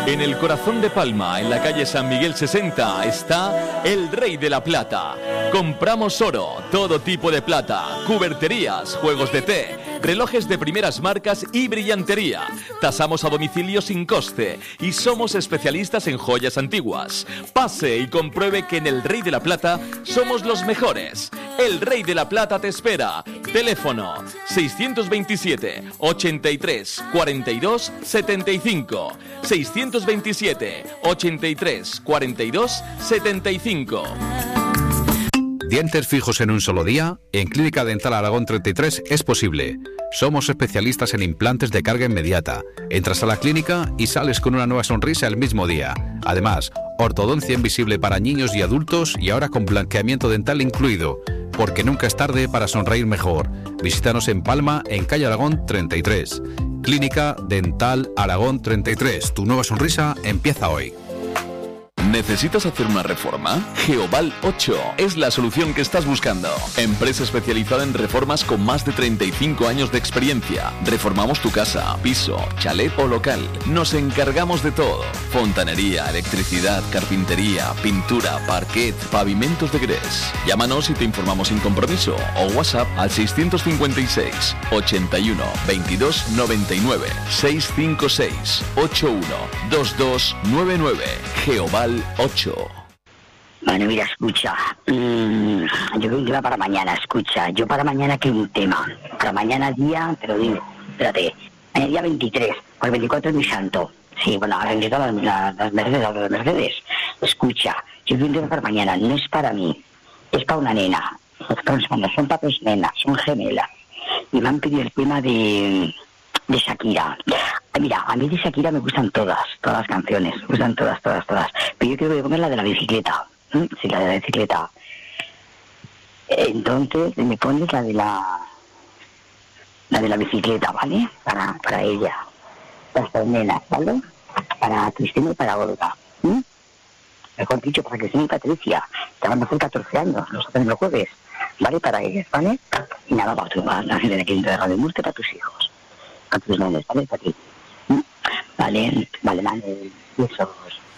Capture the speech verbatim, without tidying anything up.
En el corazón de Palma, en la calle San Miguel sesenta, está el Rey de la Plata. Compramos oro, todo tipo de plata, cuberterías, juegos de té, relojes de primeras marcas y brillantería. Tasamos a domicilio sin coste y somos especialistas en joyas antiguas. Pase y compruebe que en el Rey de la Plata somos los mejores. El Rey de la Plata te espera. Teléfono seiscientos veintisiete, ochenta y tres, cuarenta y dos, setenta y cinco. seiscientos veintisiete, ochenta y tres, cuarenta y dos, setenta y cinco. ¿Dientes fijos en un solo día? En Clínica Dental Aragón treinta y tres es posible. Somos especialistas en implantes de carga inmediata. Entras a la clínica y sales con una nueva sonrisa el mismo día. Además, ortodoncia invisible para niños y adultos y ahora con blanqueamiento dental incluido. Porque nunca es tarde para sonreír mejor. Visítanos en Palma, en calle Aragón treinta y tres. Clínica Dental Aragón treinta y tres. Tu nueva sonrisa empieza hoy. ¿Necesitas hacer una reforma? Geoval ocho es la solución que estás buscando. Empresa especializada en reformas con más de treinta y cinco años de experiencia. Reformamos tu casa, piso, chalet o local. Nos encargamos de todo. Fontanería, electricidad, carpintería, pintura, parquet, pavimentos de grés. Llámanos y te informamos sin compromiso. O WhatsApp al seiscientos cincuenta y seis, ochenta y uno, veintidós, noventa y nueve. seiscientos cincuenta y seis, ochenta y uno, veintidós, noventa y nueve. Geoval ocho. Bueno, mira, escucha, mm, yo creo un tema para mañana, escucha, yo para mañana quiero un tema, para mañana día, pero digo, espérate, mañana día veintitrés, o el veinticuatro es mi santo, sí, bueno, ahora han quitado las, las, las Mercedes, las Mercedes, escucha, yo quiero un tema para mañana, no es para mí, es para una nena, son, son papas nenas, son gemelas, y me han pedido el tema de... de Shakira. Mira, a mí de Shakira me gustan todas, todas las canciones, me gustan todas, todas, todas. Pero yo quiero poner la de la bicicleta. ¿Mm? Sí, la de la bicicleta. Entonces me pones la de la la de la bicicleta, ¿vale? Para, para ella. Para estas nenas, ¿vale? Para Cristina y para Olga. ¿Mm? Mejor dicho, para Cristina y Patricia, que van a hacer catorce años, los hacen los jueves. ¿Vale? Para ellas, ¿vale? Y nada, para tu para la gente de aquí de Radio Murcia, para tus hijos. A tus nenes, ¿vale? Para ti. ¿Mm? Vale, vale, vale. Besos.